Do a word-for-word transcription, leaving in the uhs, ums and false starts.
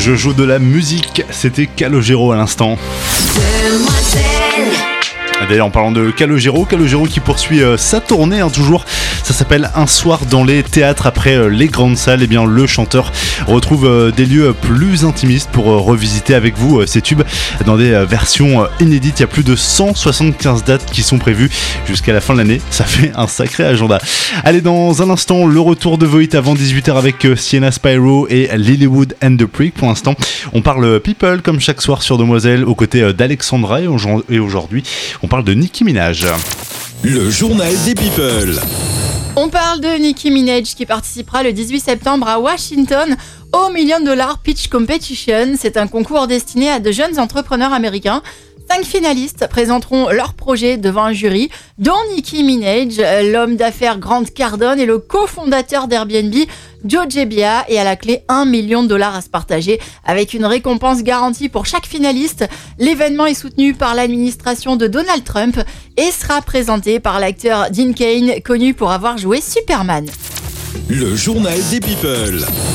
je joue de la musique, c'était Calogero à l'instant. D'ailleurs, en parlant de Calogero, Calogero qui poursuit euh, sa tournée, hein, toujours. Ça s'appelle Un soir dans les théâtres après euh, les grandes salles. Et bien, le chanteur retrouve euh, des lieux plus intimistes pour euh, revisiter avec vous euh, ces tubes dans des euh, versions euh, inédites. Il y a plus de cent soixante-quinze dates qui sont prévues jusqu'à la fin de l'année. Ça fait un sacré agenda. Allez, dans un instant, le retour de Voit avant dix-huit heures avec euh, Sienna Spyro et Lilywood and the Prick. Pour l'instant, on parle people comme chaque soir sur Demoiselle aux côtés euh, d'Alexandra. Et, au- et aujourd'hui, on parle de Nicki Minaj. Le journal des people. On parle de Nicki Minaj qui participera le dix-huit septembre à Washington au Million Dollar Pitch Competition. C'est un concours destiné à de jeunes entrepreneurs américains. Cinq finalistes présenteront leur projet devant un jury, dont Nicki Minaj, l'homme d'affaires Grant Cardone et le cofondateur d'Airbnb, Joe Gebbia, et à la clé un million de dollars à se partager avec une récompense garantie pour chaque finaliste. L'événement est soutenu par l'administration de Donald Trump et sera présenté par l'acteur Dean Cain, connu pour avoir joué Superman. Le journal des people.